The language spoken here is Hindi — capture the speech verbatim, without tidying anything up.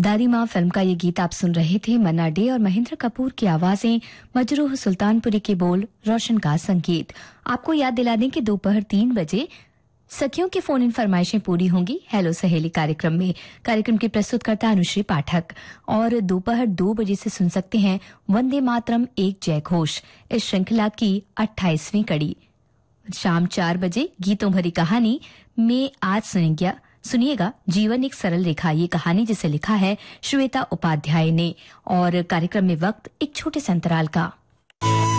दादी माँ फिल्म का ये गीत आप सुन रहे थे। मन्ना डे और महेंद्र कपूर की आवाजें, मजरूह सुल्तानपुरी के बोल, रोशन का संगीत। आपको याद दिला दें कि दोपहर तीन बजे सखियों की फोन इन फरमाइशें पूरी होंगी हेलो सहेली कार्यक्रम में। कार्यक्रम की प्रस्तुतकर्ता अनुश्री पाठक। और दोपहर दो बजे से सुन सकते हैं वंदे मातरम एक जय घोष, इस श्रृंखला की अट्ठाईसवीं कड़ी। शाम चार बजे गीतों भरी कहानी में आज सुनेंगे सुनिएगा जीवन एक सरल रेखा, ये कहानी जिसे लिखा है श्वेता उपाध्याय ने। और कार्यक्रम में वक्त एक छोटे से अंतराल का।